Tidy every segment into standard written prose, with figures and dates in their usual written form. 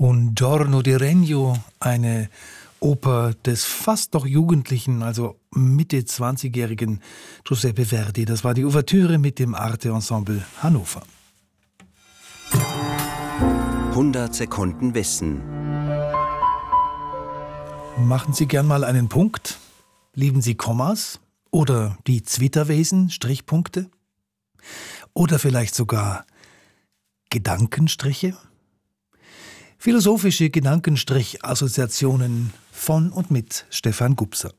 Un Giorno di Regno, eine Oper des fast noch Jugendlichen, also Mitte 20-jährigen Giuseppe Verdi. Das war die Ouvertüre mit dem Arte-Ensemble Hannover. 100 Sekunden Wissen. Machen Sie gern mal einen Punkt? Lieben Sie Kommas? Oder die Zwitterwesen, Strichpunkte? Oder vielleicht sogar Gedankenstriche? Philosophische Gedankenstrich-Assoziationen von und mit Stefan Gubser.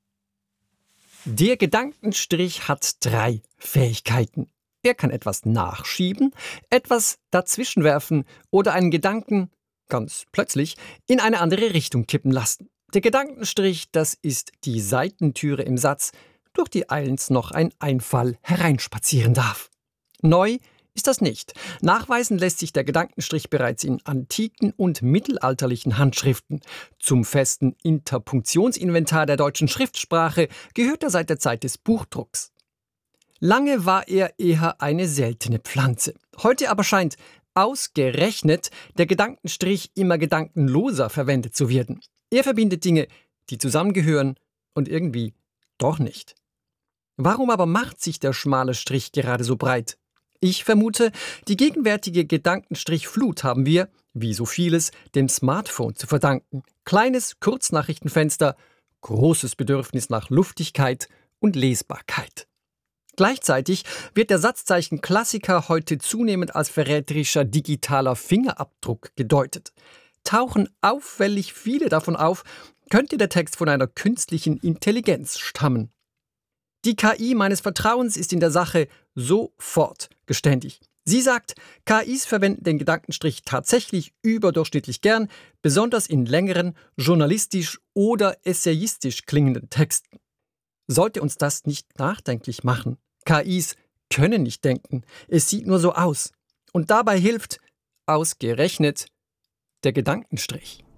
Der Gedankenstrich hat 3 Fähigkeiten. Er kann etwas nachschieben, etwas dazwischenwerfen oder einen Gedanken, ganz plötzlich, in eine andere Richtung kippen lassen. Der Gedankenstrich, das ist die Seitentüre im Satz, durch die eilends noch ein Einfall hereinspazieren darf. Neu ist das nicht. Nachweisen lässt sich der Gedankenstrich bereits in antiken und mittelalterlichen Handschriften. Zum festen Interpunktionsinventar der deutschen Schriftsprache gehört er seit der Zeit des Buchdrucks. Lange war er eher eine seltene Pflanze. Heute aber scheint ausgerechnet der Gedankenstrich immer gedankenloser verwendet zu werden. Er verbindet Dinge, die zusammengehören und irgendwie doch nicht. Warum aber macht sich der schmale Strich gerade so breit? Ich vermute, die gegenwärtige Gedankenstrichflut haben wir, wie so vieles, dem Smartphone zu verdanken. Kleines Kurznachrichtenfenster, großes Bedürfnis nach Luftigkeit und Lesbarkeit. Gleichzeitig wird der Satzzeichen Klassiker heute zunehmend als verräterischer digitaler Fingerabdruck gedeutet. Tauchen auffällig viele davon auf, könnte der Text von einer künstlichen Intelligenz stammen. Die KI meines Vertrauens ist in der Sache sofort geständig. Sie sagt, KIs verwenden den Gedankenstrich tatsächlich überdurchschnittlich gern, besonders in längeren, journalistisch oder essayistisch klingenden Texten. Sollte uns das nicht nachdenklich machen? KIs können nicht denken, es sieht nur so aus. Und dabei hilft, ausgerechnet, der Gedankenstrich.